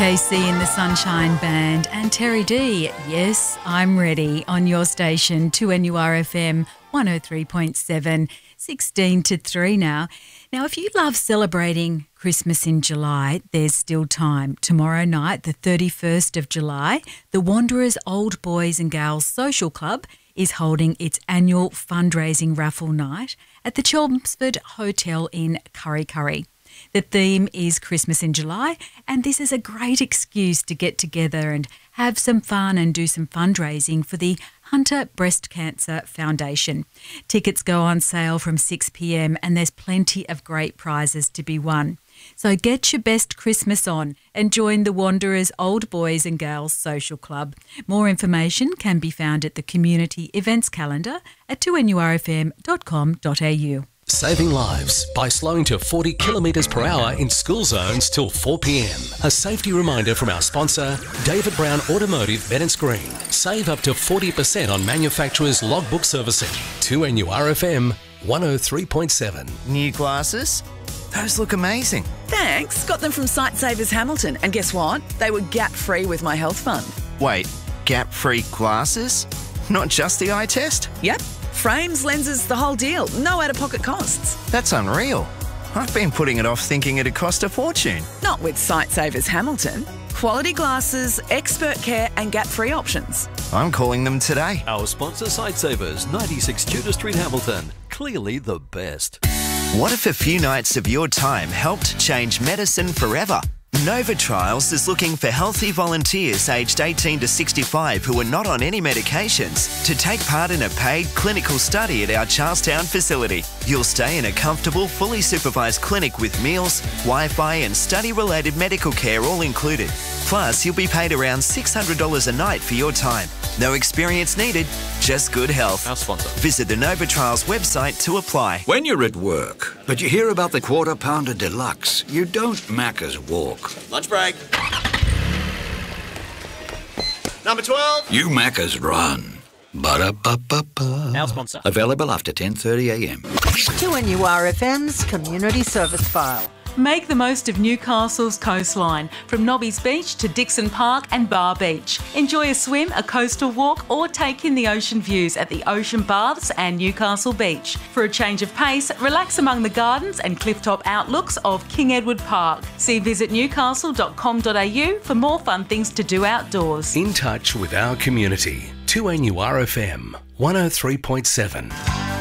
KC in the Sunshine Band and Terry D. Yes, I'm ready on your station, 2NURFM 103.7, 16 to 3 now. Now, if you love celebrating Christmas in July, there's still time. Tomorrow night, the 31st of July, the Wanderers Old Boys and Girls Social Club is holding its annual fundraising raffle night at the Chelmsford Hotel in Kurri Kurri. The theme is Christmas in July, and this is a great excuse to get together and have some fun and do some fundraising for the Hunter Breast Cancer Foundation. Tickets go on sale from 6 p.m, and there's plenty of great prizes to be won. So get your best Christmas on and join the Wanderers Old Boys and Girls Social Club. More information can be found at the Community Events Calendar at 2NURFM.com.au. Saving lives by slowing to 40 kilometres per hour in school zones till 4 p.m. A safety reminder from our sponsor, David Brown Automotive Bennett Green. Save up to 40% on manufacturers' logbook servicing. 2NURFM 103.7. New glasses? Those look amazing. Thanks. Got them from Sightsavers Hamilton. And guess what? They were gap-free with my health fund. Wait, gap-free glasses? Not just the eye test? Yep. Frames, lenses, the whole deal. No out-of-pocket costs. That's unreal. I've been putting it off thinking it'd cost a fortune. Not with Sightsavers Hamilton. Quality glasses, expert care and gap-free options. I'm calling them today. Our sponsor, Sightsavers, 96 Tudor Street, Hamilton. Clearly the best. What if a few nights of your time helped change medicine forever? Nova Trials is looking for healthy volunteers aged 18 to 65 who are not on any medications to take part in a paid clinical study at our Charlestown facility. You'll stay in a comfortable, fully supervised clinic with meals, Wi-Fi and study-related medical care all included. Plus, you'll be paid around $600 a night for your time. No experience needed, just good health. Our sponsor. Visit the Nova Trials website to apply. When you're at work, but you hear about the Quarter Pounder Deluxe, you don't Macca's walk. Lunch break. Number 12. You Macca's run. Ba-da-ba-ba-ba. Our sponsor. Available after 10:30 a.m. 2NURFM's Community Service File. Make the most of Newcastle's coastline, from Nobby's Beach to Dixon Park and Bar Beach. Enjoy a swim, a coastal walk, or take in the ocean views at the Ocean Baths and Newcastle Beach. For a change of pace, relax among the gardens and clifftop outlooks of King Edward Park. See visitnewcastle.com.au for more fun things to do outdoors. In touch with our community. 2NURFM 103.7.